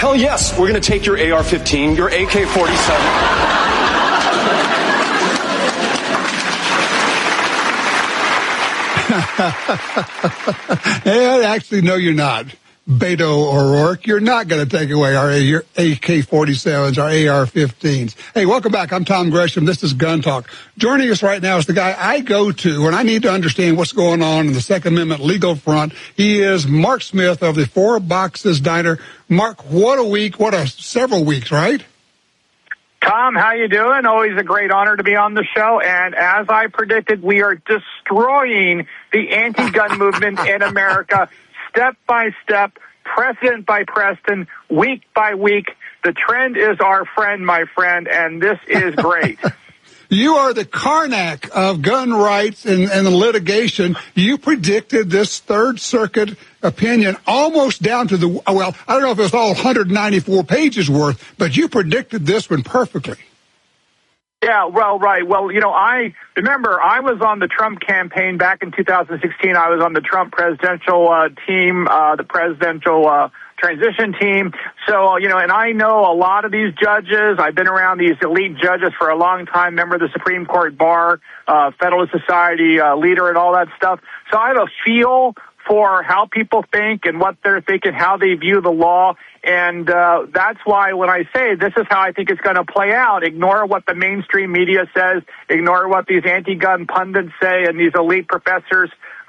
Hell yes, we're going to take your AR-15, your AK-47. Actually, no, you're not. Beto O'Rourke, you're not going to take away our AK-47s, our AR-15s. Hey, welcome back. I'm Tom Gresham. This is Gun Talk. Joining us right now is the guy I go to when I need to understand what's going on in the Second Amendment legal front. He is Mark Smith of the Four Boxes Diner. Mark, what a week. Several weeks, right? Tom, how you doing? Always a great honor to be on the show. And as I predicted, we are destroying the anti-gun movement in America step by step, precedent by precedent, week by week. The trend is our friend, my friend, and this is great. You are the Karnak of gun rights and the litigation. You predicted this Third Circuit opinion almost down to I don't know if it was all 194 pages worth, but you predicted this one perfectly. Yeah, well, right. Well, I remember I was on the Trump campaign back in 2016. I was on the Trump presidential team, the presidential transition team. So, and I know a lot of these judges. I've been around these elite judges for a long time, member of the Supreme Court bar, Federalist Society leader and all that stuff. So I have a feel for how people think and what they're thinking, how they view the law. And that's why when I say this is how I think it's going to play out, ignore what the mainstream media says, ignore what these anti-gun pundits say and these elite professors,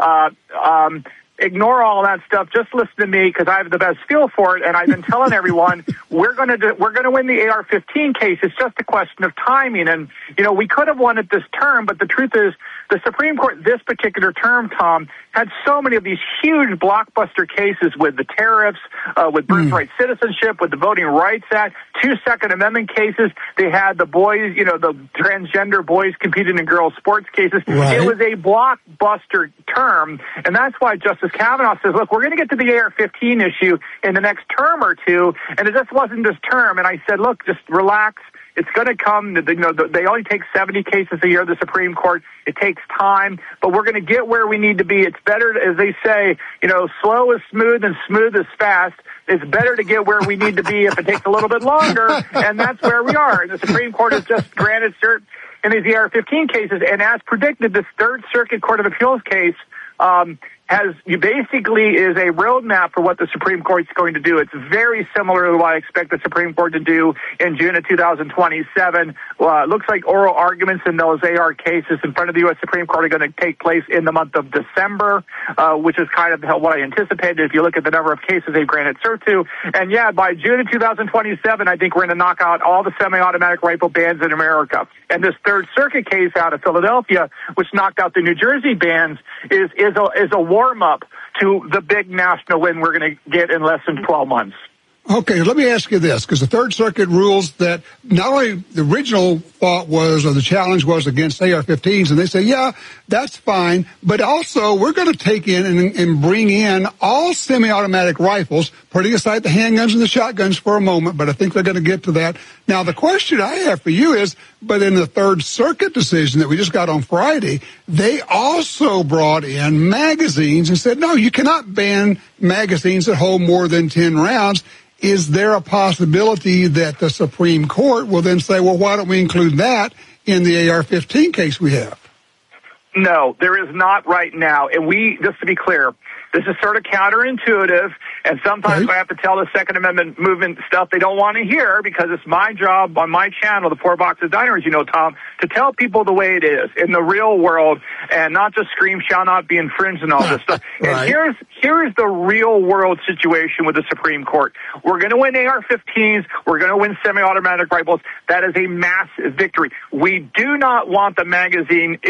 ignore all that stuff. Just listen to me because I have the best feel for it. And I've been telling everyone we're going to win the AR-15 case. It's just a question of timing. And, we could have won it this term, but the truth is the Supreme Court this particular term, Tom, had so many of these huge blockbuster cases with the tariffs, with birthright citizenship, with the Voting Rights Act, 2 Second Amendment cases. They had the boys, the transgender boys competing in girls' sports cases. Right. It was a blockbuster term. And that's why Justice Kavanaugh says, look, we're going to get to the AR-15 issue in the next term or two. And it just wasn't this term. And I said, look, just relax. It's going to come. They only take 70 cases a year, the Supreme Court. It takes time, but we're going to get where we need to be. It's better, as they say, slow is smooth and smooth is fast. It's better to get where we need to be if it takes a little bit longer, and that's where we are. And the Supreme Court has just granted cert in these AR-15 cases, and as predicted, this Third Circuit Court of Appeals case basically is a roadmap for what the Supreme Court's going to do. It's very similar to what I expect the Supreme Court to do in June of 2027. It looks like oral arguments in those AR cases in front of the U.S. Supreme Court are going to take place in the month of December, which is kind of what I anticipated if you look at the number of cases they've granted cert to. And yeah, by June of 2027, I think we're going to knock out all the semi-automatic rifle bans in America. And this Third Circuit case out of Philadelphia, which knocked out the New Jersey bans, is a warm-up to the big national win we're going to get in less than 12 months. Okay, let me ask you this, because the Third Circuit rules that not only the original thought was, or the challenge was against AR-15s, and they say, yeah, that's fine, but also we're going to take in and bring in all semi-automatic rifles, putting aside the handguns and the shotguns for a moment, but I think they're going to get to that. Now, the question I have for you is, but in the Third Circuit decision that we just got on Friday, they also brought in magazines and said, no, you cannot ban magazines that hold more than 10 rounds. Is there a possibility that the Supreme Court will then say, well, why don't we include that in the AR-15 case we have? No, there is not right now. And just to be clear, this is sort of counterintuitive, and sometimes I have to tell the Second Amendment movement stuff they don't want to hear because it's my job on my channel, the Four Boxes Diner, as you know, Tom, to tell people the way it is in the real world and not just scream shall not be infringed and all this stuff. Right. And here's the real world situation with the Supreme Court. We're going to win AR-15s. We're going to win semi-automatic rifles. That is a massive victory. We do not want the magazine